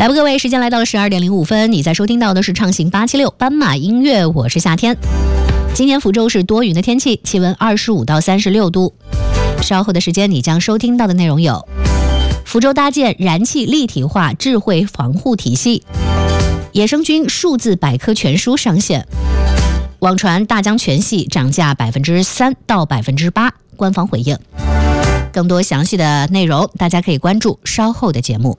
来吧，各位，时间来到了12点05分，你在收听到的是畅行876斑马音乐，我是夏天。今天福州是多云的天气，气温25到36度。稍后的时间你将收听到的内容有：福州搭建燃气立体化智慧防护体系，野生菌数字百科全书上线，网传大疆全系涨价3%到8%，官方回应。更多详细的内容，大家可以关注稍后的节目。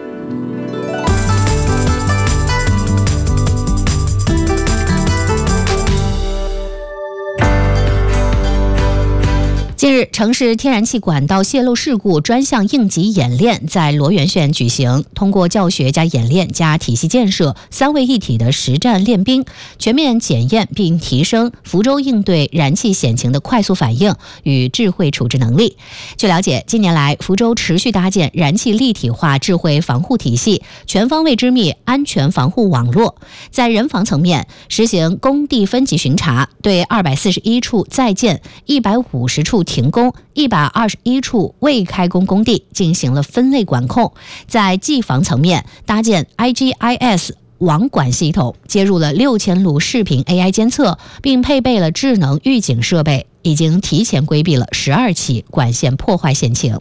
近日，城市天然气管道泄漏事故专项应急演练在罗源县举行。通过教学加演练加体系建设三位一体的实战练兵，全面检验并提升福州应对燃气险情的快速反应与智慧处置能力。据了解，近年来福州持续搭建燃气立体化智慧防护体系，全方位织密安全防护网络。在人防层面，实行工地分级巡查，对241处在建、150处停工、121处未开工工地进行了分类管控。在技防层面，搭建 IGIS 网管系统，接入了6000路视频 AI 监测，并配备了智能预警设备，已经提前规避了12起管线破坏险情。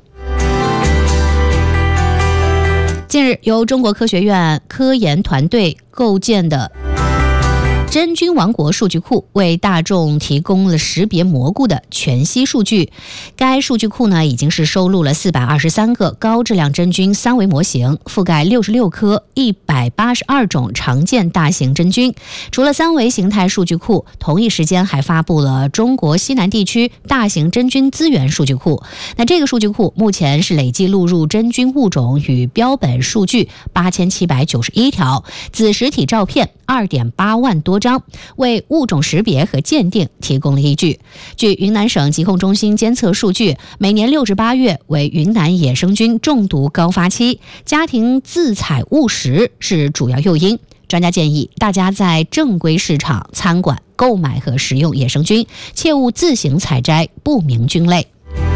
近日，由中国科学院科研团队构建的真菌王国数据库为大众提供了识别蘑菇的全息数据。该数据库呢，已经是收录了423个高质量真菌三维模型，覆盖66颗182种常见大型真菌。除了三维形态数据库，同一时间还发布了中国西南地区大型真菌资源数据库。那这个数据库目前是累计录入真菌物种与标本数据8791条，子实体照片2.8万多张，为物种识别和鉴定提供了依据。据云南省疾控中心监测数据，每年6至8月为云南野生菌中毒高发期，家庭自采误食是主要诱因。专家建议大家在正规市场、餐馆购买和食用野生菌，切勿自行采摘不明菌类。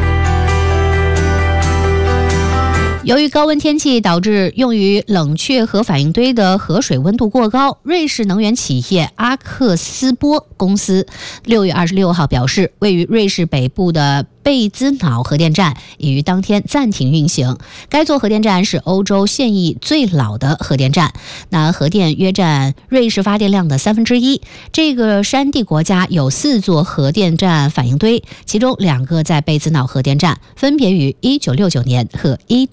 由于高温天气导致用于冷却核反应堆的核水温度过高，瑞士能源企业阿克斯波公司6月26号表示，位于瑞士北部的贝兹瑙核电站已于当天暂停运行。该座核电站是欧洲现役最老的核电站，那核电约占瑞士发电量的1/3。这个山地国家有4座核电站反应堆，其中2个在贝兹瑙核电站，分别于1969年和19